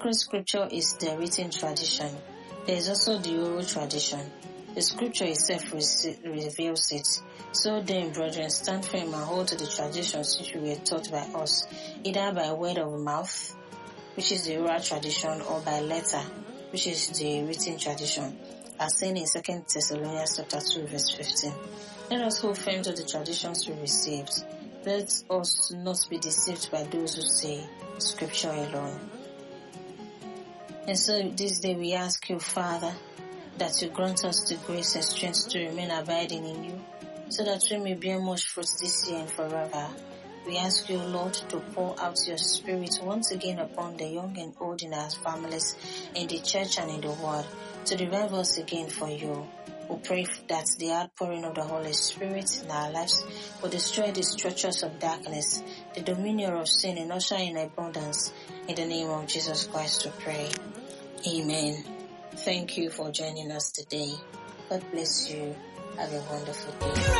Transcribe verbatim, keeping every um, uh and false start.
sacred scripture is the written tradition. There is also the oral tradition. The scripture itself reveals it. So then, brethren, stand firm and hold to the traditions which we were taught by us, either by word of mouth, which is the oral tradition, or by letter, which is the written tradition, as seen in Second Thessalonians chapter two, verse fifteen. Let us hold firm to the traditions we received. Let us not be deceived by those who say scripture alone. And so this day we ask you, Father, that you grant us the grace and strength to remain abiding in you, so that we may bear much fruit this year and forever. We ask you, Lord, to pour out your Spirit once again upon the young and old in our families, in the church and in the world, to revive us again for you. We pray that the outpouring of the Holy Spirit in our lives will destroy the structures of darkness, the dominion of sin, and usher in abundance. In the name of Jesus Christ we pray. Amen. Thank you for joining us today. God bless you. Have a wonderful day.